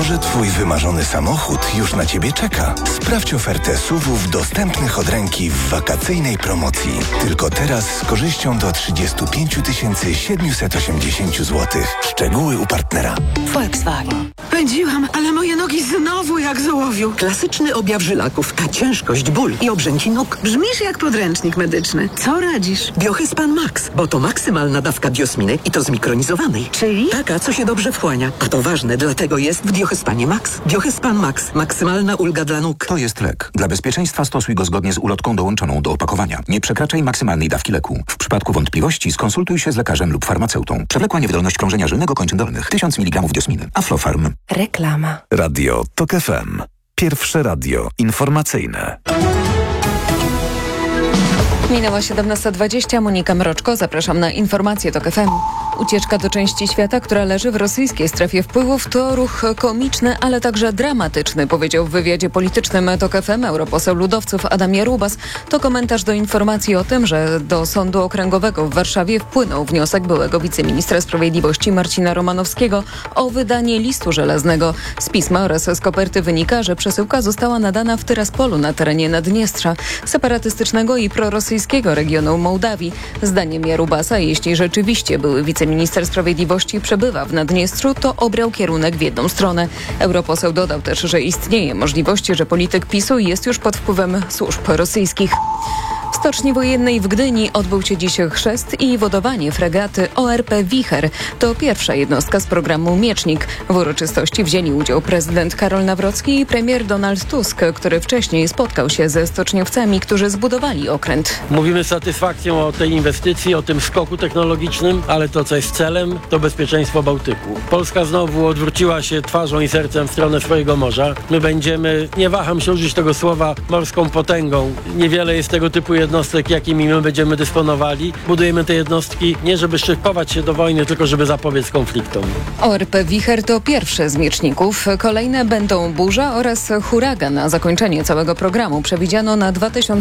może twój wymarzony samochód już na ciebie czeka? Sprawdź ofertę SUV-ów dostępnych od ręki w wakacyjnej promocji. Tylko teraz z korzyścią do 35 780 zł. Szczegóły u partnera. Volkswagen. Pędziłam, ale moje nogi znowu jak z ołowiu. Klasyczny objaw żylaków, a ciężkość, ból i obrzęki nóg. Brzmisz jak podręcznik medyczny. Co radzisz? Biohyspan Max, bo to maksymalna dawka biosminy i to zmikronizowanej. Czyli? Taka, co się dobrze wchłania. A to ważne, dlatego jest w Biohyspanie Max. Biohyspan Max. Maksymalna ulga dla nóg. To jest lek. Dla bezpieczeństwa stosuj go zgodnie z ulotką dołączoną do opakowania. Nie przekraczaj maksymalnej dawki leku. W przypadku wątpliwości skonsultuj się z lekarzem lub farmaceutą. Przewlekła niewydolność krążenia żylnego kończyn dolnych. 1000 mg biosminy. Aflofarm. Reklama. Radio TOK FM. Pierwsze radio informacyjne. Minęła 17:20. Monika Mroczko. Zapraszam na informacje TOK FM. Ucieczka do części świata, która leży w rosyjskiej strefie wpływów, to ruch komiczny, ale także dramatyczny, powiedział w wywiadzie politycznym TOK FM europoseł ludowców Adam Jarubas. To komentarz do informacji o tym, że do Sądu Okręgowego w Warszawie wpłynął wniosek byłego wiceministra sprawiedliwości Marcina Romanowskiego o wydanie listu żelaznego. Z pisma oraz z koperty wynika, że przesyłka została nadana w Tyraspolu na terenie Naddniestrza, separatystycznego i prorosyjskiego regionu Mołdawii. Zdaniem Jarubasa, jeśli rzeczywiście były wiceminister sprawiedliwości przebywa w Naddniestrzu, to obrał kierunek w jedną stronę. Europoseł dodał też, że istnieje możliwość, że polityk PiS-u jest już pod wpływem służb rosyjskich. W Stoczni Wojennej w Gdyni odbył się dziś chrzest i wodowanie fregaty ORP Wicher. To pierwsza jednostka z programu Miecznik. W uroczystości wzięli udział prezydent Karol Nawrocki i premier Donald Tusk, który wcześniej spotkał się ze stoczniowcami, którzy zbudowali okręt. Mówimy z satysfakcją o tej inwestycji, o tym skoku technologicznym, ale to, co jest celem, to bezpieczeństwo Bałtyku. Polska znowu odwróciła się twarzą i sercem w stronę swojego morza. My będziemy, nie waham się użyć tego słowa, morską potęgą. Niewiele jest tego typu jednostek, jakimi my będziemy dysponowali. Budujemy te jednostki nie żeby szykować się do wojny, tylko żeby zapobiec konfliktom. ORP Wicher to pierwszy z mieczników. Kolejne będą burza oraz huragan. Na zakończenie całego programu przewidziano na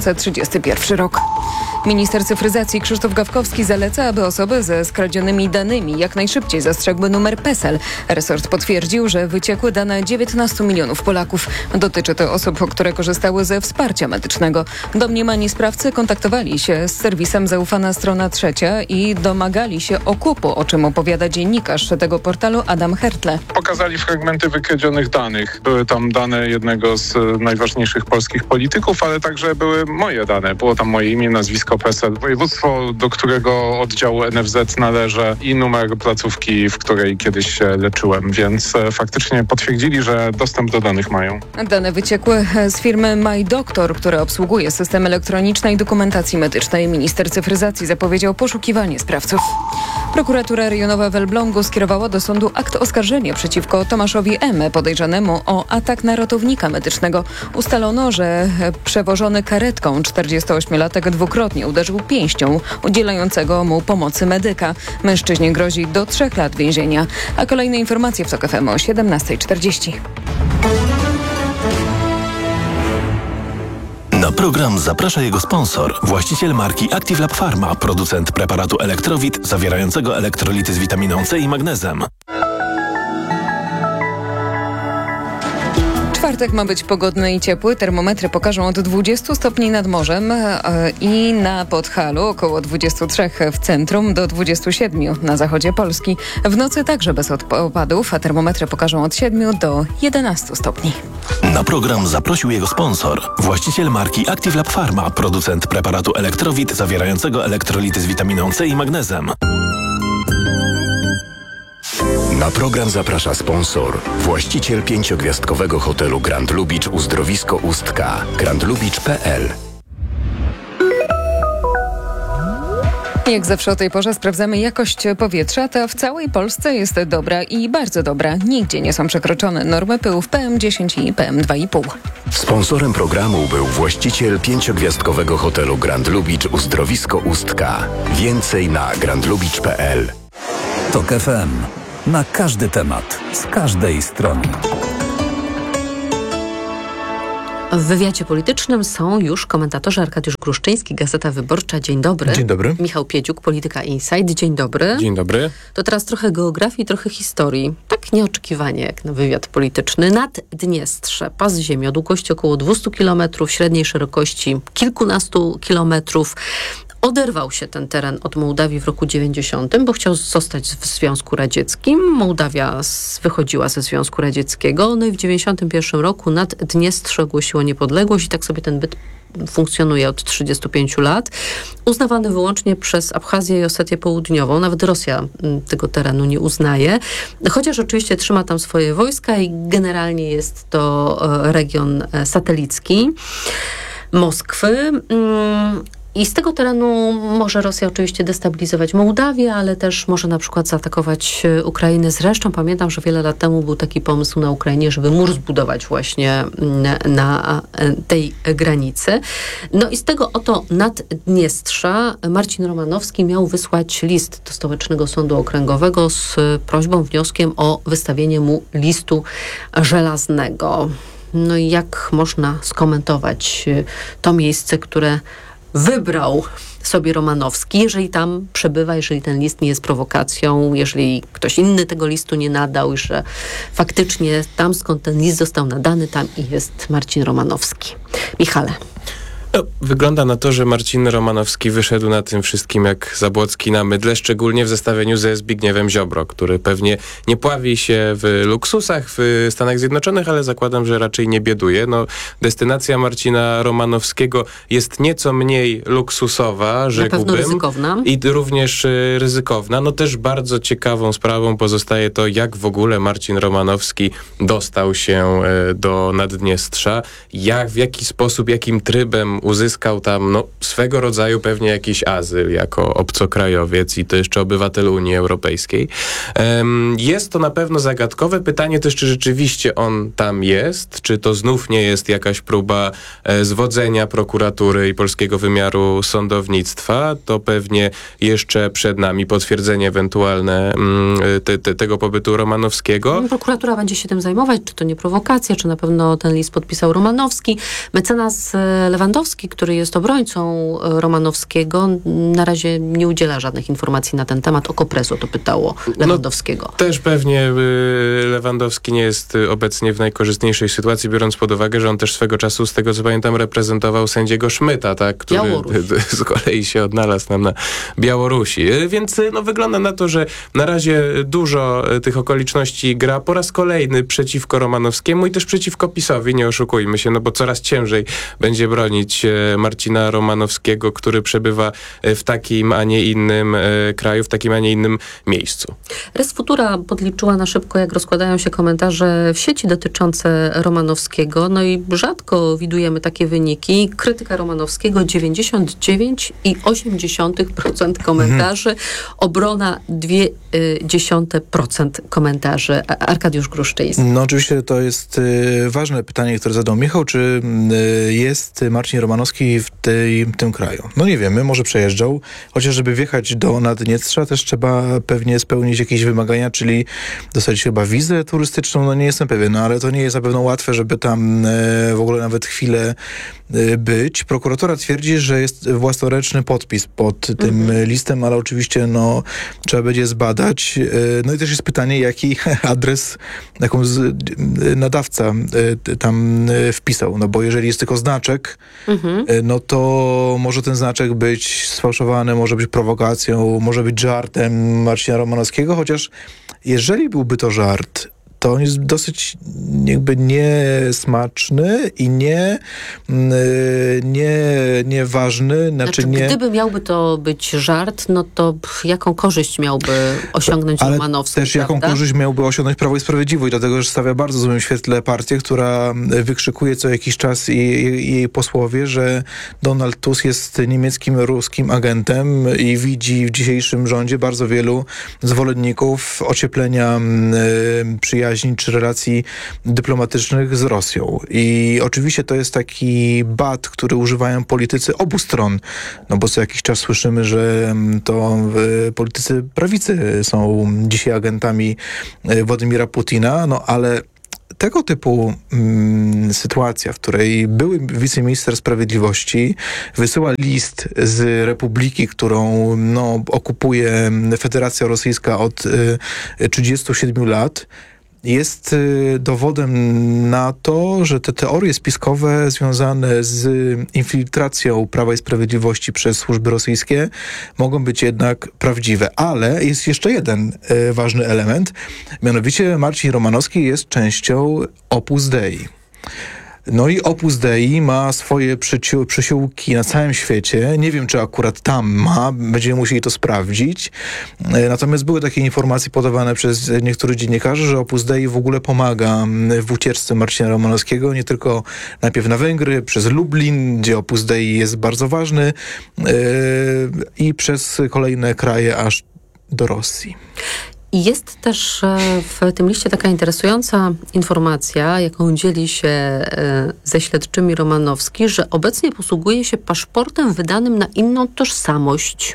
2031 rok. Minister cyfryzacji Krzysztof Gawkowski zaleca, aby osoby ze skradzionymi danymi jak najszybciej zastrzegły numer PESEL. Resort potwierdził, że wyciekły dane 19 milionów Polaków. Dotyczy to osób, które korzystały ze wsparcia medycznego. Domniemani sprawcy kontaktowali się z serwisem Zaufana Strona Trzecia i domagali się okupu, o czym opowiada dziennikarz tego portalu Adam Hertle. Pokazali fragmenty wykradzionych danych. Były tam dane jednego z najważniejszych polskich polityków, ale także były moje dane. Było tam moje imię, nazwisko, PESEL, województwo, do którego oddziału NFZ należy i numer placówki, w której kiedyś się leczyłem, więc faktycznie potwierdzili, że dostęp do danych mają. Dane wyciekły z firmy MyDoktor, która obsługuje system elektronicznej dokumentacji medycznej. Minister cyfryzacji zapowiedział poszukiwanie sprawców. Prokuratura rejonowa w Elblągu skierowała do sądu akt oskarżenia przeciwko Tomaszowi M., podejrzanemu o atak na ratownika medycznego. Ustalono, że przewożony karetką 48-latek dwukrotnie uderzył pięścią udzielającego mu pomocy medyka. Mężczyźnie grozi do 3 lat więzienia. A kolejne informacje w TOK FM o 17:40. Na program zaprasza jego sponsor, właściciel marki Active Lab Pharma, producent preparatu Elektrowit zawierającego elektrolity z witaminą C i magnezem. Czwartek ma być pogodny i ciepły. Termometry pokażą od 20 stopni nad morzem i na Podhalu około 23 w centrum do 27 na zachodzie Polski. W nocy także bez opadów, a termometry pokażą od 7 do 11 stopni. Na program zaprosił jego sponsor, właściciel marki Active Lab Pharma, producent preparatu Elektrowit zawierającego elektrolity z witaminą C i magnezem. Na program zaprasza sponsor, właściciel 5-gwiazdkowego hotelu Grand Lubicz Uzdrowisko Ustka, grandlubicz.pl. Jak zawsze o tej porze sprawdzamy jakość powietrza. Ta w całej Polsce jest dobra i bardzo dobra. Nigdzie nie są przekroczone normy pyłów PM10 i PM2,5. Sponsorem programu był właściciel 5-gwiazdkowego hotelu Grand Lubicz Uzdrowisko Ustka. Więcej na grandlubicz.pl. TOK FM. Na każdy temat, z każdej strony. W wywiadzie politycznym są już komentatorzy Arkadiusz Gruszczyński, Gazeta Wyborcza. Dzień dobry. Dzień dobry. Michał Piedziuk, Polityka Insight. Dzień dobry. Dzień dobry. To teraz trochę geografii, trochę historii. Tak nieoczekiwanie jak na wywiad polityczny. Naddniestrze, pas ziemi o długości około 200 km, średniej szerokości kilkunastu kilometrów. Oderwał się ten teren od Mołdawii w roku 90, bo chciał zostać w Związku Radzieckim. Mołdawia wychodziła ze Związku Radzieckiego. No i w 91 roku Naddniestrze ogłosiło niepodległość i tak sobie ten byt funkcjonuje od 35 lat. Uznawany wyłącznie przez Abchazję i Osetię Południową. Nawet Rosja tego terenu nie uznaje. Chociaż oczywiście trzyma tam swoje wojska i generalnie jest to region satelicki Moskwy. I z tego terenu może Rosja oczywiście destabilizować Mołdawię, ale też może na przykład zaatakować Ukrainę. Zresztą pamiętam, że wiele lat temu był taki pomysł na Ukrainie, żeby mur zbudować właśnie na tej granicy. No i z tego oto Naddniestrza Marcin Romanowski miał wysłać list do Stołecznego Sądu Okręgowego z prośbą, wnioskiem o wystawienie mu listu żelaznego. No i jak można skomentować to miejsce, które wybrał sobie Romanowski, jeżeli tam przebywa, jeżeli ten list nie jest prowokacją, jeżeli ktoś inny tego listu nie nadał i że faktycznie tam, skąd ten list został nadany, tam i jest Marcin Romanowski. Michale. No, wygląda na to, że Marcin Romanowski wyszedł na tym wszystkim jak Zabłocki na mydle, szczególnie w zestawieniu ze Zbigniewem Ziobro, który pewnie nie pławi się w luksusach w Stanach Zjednoczonych, ale zakładam, że raczej nie bieduje. No, destynacja Marcina Romanowskiego jest nieco mniej luksusowa, rzekłbym. Na pewno ryzykowna. I również ryzykowna. No też bardzo ciekawą sprawą pozostaje to, jak w ogóle Marcin Romanowski dostał się do Naddniestrza, w jaki sposób, jakim trybem uzyskał tam swego rodzaju pewnie jakiś azyl jako obcokrajowiec i to jeszcze obywatel Unii Europejskiej. Jest to na pewno zagadkowe. Pytanie też, czy rzeczywiście on tam jest, czy to znów nie jest jakaś próba zwodzenia prokuratury i polskiego wymiaru sądownictwa. To pewnie jeszcze przed nami potwierdzenie ewentualne tego pobytu Romanowskiego. Prokuratura będzie się tym zajmować, czy to nie prowokacja, czy na pewno ten list podpisał Romanowski. Mecenas Lewandowski, który jest obrońcą Romanowskiego, na razie nie udziela żadnych informacji na ten temat. Okopres o to pytało Lewandowskiego. No, też pewnie Lewandowski nie jest obecnie w najkorzystniejszej sytuacji, biorąc pod uwagę, że on też swego czasu, z tego co pamiętam, reprezentował sędziego Szmyta, tak, który z kolei się odnalazł nam na Białorusi. Więc wygląda na to, że na razie dużo tych okoliczności gra po raz kolejny przeciwko Romanowskiemu i też przeciwko PiS-owi, nie oszukujmy się, bo coraz ciężej będzie bronić Marcina Romanowskiego, który przebywa w takim, a nie innym kraju, w takim, a nie innym miejscu. Res Futura podliczyła na szybko, jak rozkładają się komentarze w sieci dotyczące Romanowskiego. No i rzadko widujemy takie wyniki. Krytyka Romanowskiego 99,8% komentarzy. Obrona 0,2% komentarzy. Arkadiusz Gruszczyński. No oczywiście to jest ważne pytanie, które zadał Michał. Czy jest Marcin Romanowski w tym kraju? No nie wiemy, może przejeżdżał. Chociaż żeby wjechać do Naddniestrza też trzeba pewnie spełnić jakieś wymagania, czyli dostać chyba wizę turystyczną. No nie jestem pewien, ale to nie jest na pewno łatwe, żeby tam w ogóle nawet chwilę być. Prokuratura twierdzi, że jest własnoręczny podpis pod tym listem, ale oczywiście trzeba będzie zbadać. No i też jest pytanie, jaki adres, jaką nadawca tam wpisał. No bo jeżeli jest tylko znaczek, no to może ten znaczek być sfałszowany, może być prowokacją, może być żartem Marcina Romanowskiego, chociaż jeżeli byłby to żart, to on jest dosyć jakby niesmaczny i nieważny. Znaczy gdyby miałby to być żart, no to jaką korzyść miałby osiągnąć Romanowski? Też jaką korzyść miałby osiągnąć Prawo i Sprawiedliwość, dlatego że stawia bardzo złym świetle partię, która wykrzykuje co jakiś czas jej posłowie, że Donald Tusk jest niemieckim, ruskim agentem i widzi w dzisiejszym rządzie bardzo wielu zwolenników ocieplenia przyjaźni czy relacji dyplomatycznych z Rosją. I oczywiście to jest taki bat, który używają politycy obu stron. No bo co jakiś czas słyszymy, że to politycy prawicy są dzisiaj agentami Władimira Putina, no ale tego typu sytuacja, w której były wiceminister sprawiedliwości wysyła list z republiki, którą okupuje Federacja Rosyjska od 37 lat, jest dowodem na to, że te teorie spiskowe związane z infiltracją Prawa i Sprawiedliwości przez służby rosyjskie mogą być jednak prawdziwe. Ale jest jeszcze jeden ważny element, mianowicie Marcin Romanowski jest częścią Opus Dei. No i Opus Dei ma swoje przysiłki na całym świecie. Nie wiem, czy akurat tam ma. Będziemy musieli to sprawdzić. Natomiast były takie informacje podawane przez niektórych dziennikarzy, że Opus Dei w ogóle pomaga w ucieczce Marcina Romanowskiego. Nie tylko najpierw na Węgry, przez Lublin, gdzie Opus Dei jest bardzo ważny, i przez kolejne kraje aż do Rosji. I jest też w tym liście taka interesująca informacja, jaką dzieli się ze śledczymi Romanowski, że obecnie posługuje się paszportem wydanym na inną tożsamość.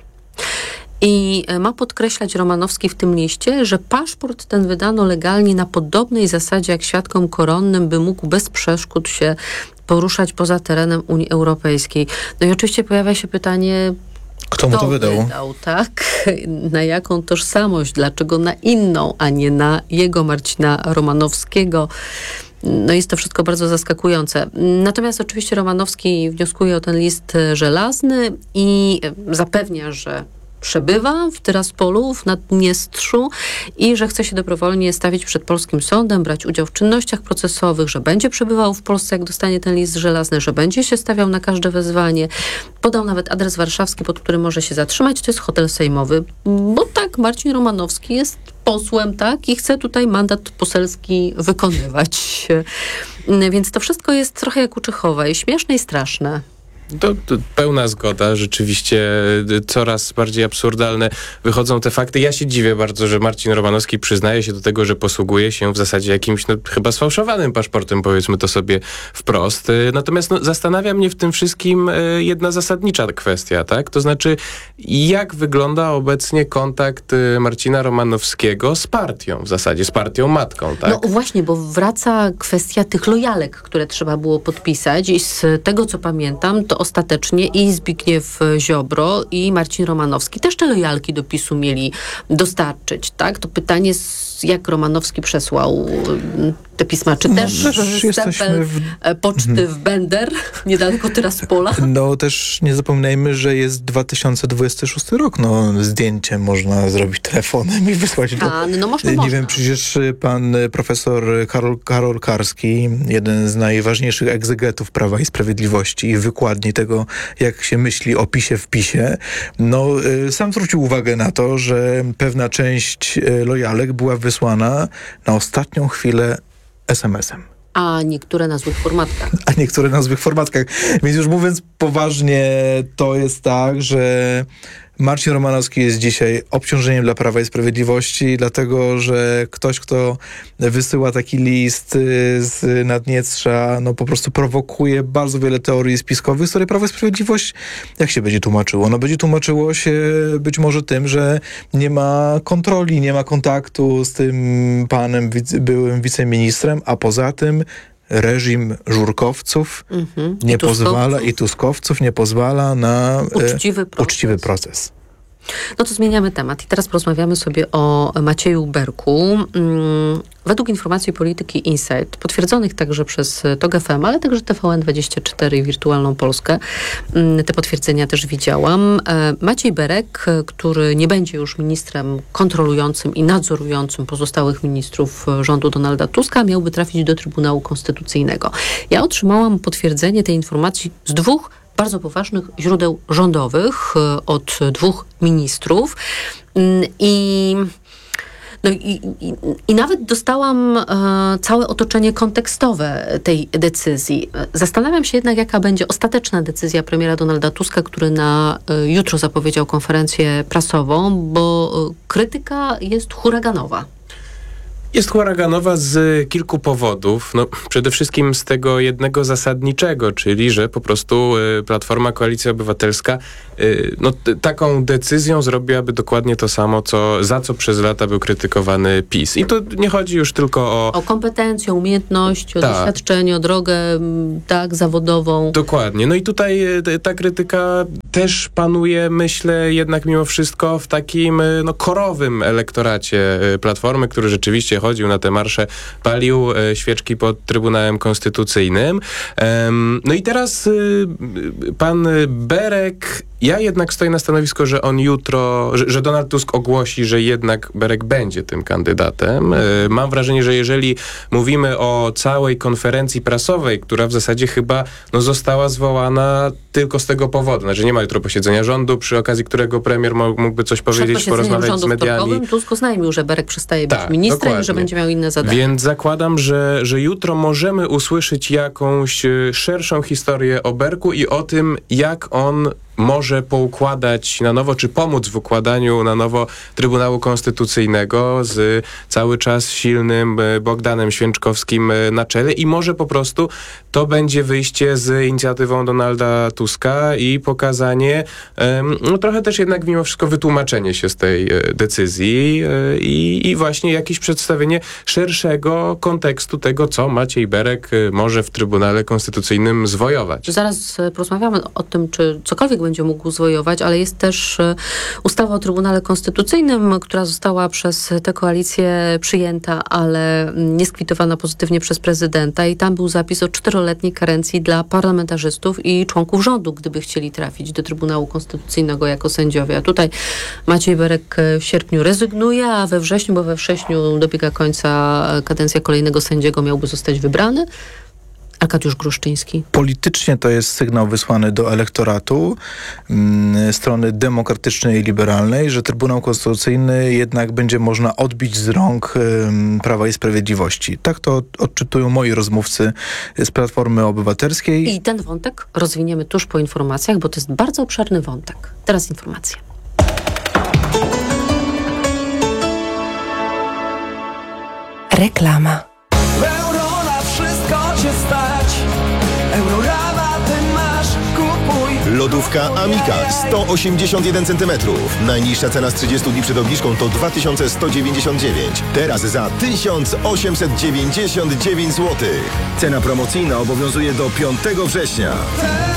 I ma podkreślać Romanowski w tym liście, że paszport ten wydano legalnie na podobnej zasadzie jak świadkom koronnym, by mógł bez przeszkód się poruszać poza terenem Unii Europejskiej. No i oczywiście pojawia się pytanie, kto mu to wydał? Tak? Na jaką tożsamość? Dlaczego na inną, a nie na jego, Marcina Romanowskiego? No jest to wszystko bardzo zaskakujące. Natomiast oczywiście Romanowski wnioskuje o ten list żelazny i zapewnia, że przebywa w Tyraspolu, w Naddniestrzu i że chce się dobrowolnie stawić przed polskim sądem, brać udział w czynnościach procesowych, że będzie przebywał w Polsce, jak dostanie ten list żelazny, że będzie się stawiał na każde wezwanie. Podał nawet adres warszawski, pod którym może się zatrzymać. To jest hotel sejmowy, bo tak, Marcin Romanowski jest posłem, tak? I chce tutaj mandat poselski wykonywać. Więc to wszystko jest trochę jak u Czechowa i śmieszne i straszne. To pełna zgoda. Rzeczywiście coraz bardziej absurdalne wychodzą te fakty. Ja się dziwię bardzo, że Marcin Romanowski przyznaje się do tego, że posługuje się w zasadzie jakimś chyba sfałszowanym paszportem, powiedzmy to sobie wprost. Natomiast zastanawia mnie w tym wszystkim jedna zasadnicza kwestia, tak? To znaczy, jak wygląda obecnie kontakt Marcina Romanowskiego z partią, w zasadzie z partią matką, tak? No właśnie, bo wraca kwestia tych lojalek, które trzeba było podpisać i z tego, co pamiętam, to ostatecznie i Zbigniew Ziobro, i Marcin Romanowski też te lojalki do PiS-u mieli dostarczyć, tak? To pytanie, jak Romanowski przesłał te pisma, czy też stempel poczty w Bender, niedaleko Tyraspola? No też nie zapominajmy, że jest 2026 rok. No zdjęcie można zrobić telefonem i wysłać do... Nie wiem, przecież pan profesor Karol Karski, jeden z najważniejszych egzegetów Prawa i Sprawiedliwości i wykładni tego, jak się myśli o PiS-ie w PiS-ie, no sam zwrócił uwagę na to, że pewna część lojalek była wysłana na ostatnią chwilę SMS-em. A niektóre na złych formatkach. Więc już mówiąc poważnie, to jest tak, że Marcin Romanowski jest dzisiaj obciążeniem dla Prawa i Sprawiedliwości, dlatego że ktoś, kto wysyła taki list z Naddniestrza, no po prostu prowokuje bardzo wiele teorii spiskowych, z której Prawo i Sprawiedliwość, jak się będzie tłumaczyło? No będzie tłumaczyło się być może tym, że nie ma kontroli, nie ma kontaktu z tym panem byłym wiceministrem, a poza tym reżim żurkowców nie pozwala i tuskowców nie pozwala na uczciwy proces. No to zmieniamy temat i teraz porozmawiamy sobie o Macieju Berku. Według informacji Polityki Insight, potwierdzonych także przez TOG FM, ale także TVN24 i Wirtualną Polskę, te potwierdzenia też widziałam. Maciej Berek, który nie będzie już ministrem kontrolującym i nadzorującym pozostałych ministrów rządu Donalda Tuska, miałby trafić do Trybunału Konstytucyjnego. Ja otrzymałam potwierdzenie tej informacji z dwóch bardzo poważnych źródeł rządowych, od dwóch ministrów i nawet dostałam całe otoczenie kontekstowe tej decyzji. Zastanawiam się jednak, jaka będzie ostateczna decyzja premiera Donalda Tuska, który na jutro zapowiedział konferencję prasową, bo krytyka jest huraganowa. Jest huraganowa z kilku powodów. No, przede wszystkim z tego jednego zasadniczego, czyli że po prostu Platforma, Koalicja Obywatelska taką decyzją zrobiłaby dokładnie to samo, za co przez lata był krytykowany PiS. I to nie chodzi już tylko o kompetencje, o umiejętności, o doświadczenie, o drogę zawodową. Dokładnie. No i tutaj ta krytyka też panuje, myślę, jednak mimo wszystko w takim korowym elektoracie Platformy, który rzeczywiście chodził na te marsze, palił świeczki pod Trybunałem Konstytucyjnym. No i teraz pan Berek, ja jednak stoję na stanowisku, że on jutro, że Donald Tusk ogłosi, że jednak Berek będzie tym kandydatem. Mam wrażenie, że jeżeli mówimy o całej konferencji prasowej, która w zasadzie chyba została zwołana tylko z tego powodu, że nie ma jutro posiedzenia rządu, przy okazji którego premier mógłby coś powiedzieć, porozmawiać z mediami. Tusk oznajmił, że Berek przestaje być ministrem i że będzie miał inne zadania. Więc zakładam, że jutro możemy usłyszeć jakąś szerszą historię o Berku i o tym, jak on może poukładać na nowo, czy pomóc w układaniu na nowo Trybunału Konstytucyjnego z cały czas silnym Bogdanem Święczkowskim na czele i może po prostu to będzie wyjście z inicjatywą Donalda Tuska i pokazanie, trochę też jednak mimo wszystko wytłumaczenie się z tej decyzji i właśnie jakieś przedstawienie szerszego kontekstu tego, co Maciej Berek może w Trybunale Konstytucyjnym zwojować. Zaraz porozmawiamy o tym, czy cokolwiek będzie mógł zwojować, ale jest też ustawa o Trybunale Konstytucyjnym, która została przez tę koalicję przyjęta, ale nie skwitowana pozytywnie przez prezydenta i tam był zapis o 4-letniej karencji dla parlamentarzystów i członków rządu, gdyby chcieli trafić do Trybunału Konstytucyjnego jako sędziowie. A tutaj Maciej Berek w sierpniu rezygnuje, a we wrześniu, bo we wrześniu dobiega końca kadencja kolejnego sędziego, miałby zostać wybrany. Arkadiusz Gruszczyński. Politycznie to jest sygnał wysłany do elektoratu strony demokratycznej i liberalnej, że Trybunał Konstytucyjny jednak będzie można odbić z rąk Prawa i Sprawiedliwości. Tak to odczytują moi rozmówcy z Platformy Obywatelskiej. I ten wątek rozwiniemy tuż po informacjach, bo to jest bardzo obszerny wątek. Teraz informacje. Reklama. Lodówka Amica 181 cm. Najniższa cena z 30 dni przed obniżką to 2199. Teraz za 1899 zł. Cena promocyjna obowiązuje do 5 września.